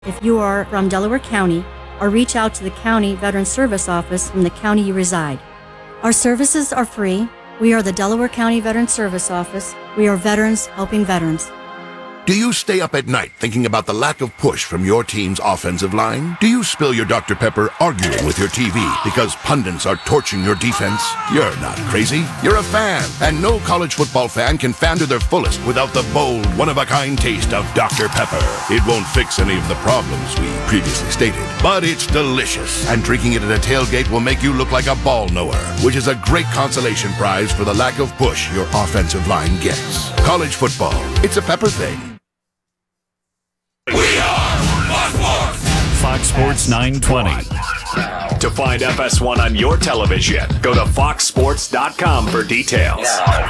if you are from Delaware County, or reach out to the County Veteran Service Office from the county you reside. Our services are free. We are the Delaware County Veteran Service Office. We are veterans helping veterans. Do you stay up at night thinking about the lack of push from your team's offensive line? Do you spill your Dr. Pepper arguing with your TV because pundits are torching your defense? You're not crazy. You're a fan. And no college football fan can fan to their fullest without the bold, one-of-a-kind taste of Dr. Pepper. It won't fix any of the problems we previously stated, but it's delicious. And drinking it at a tailgate will make you look like a ball knower, which is a great consolation prize for the lack of push your offensive line gets. College football, it's a Pepper thing. We are Fox Sports! Fox Sports 920. To find FS1 on your television, go to foxsports.com for details.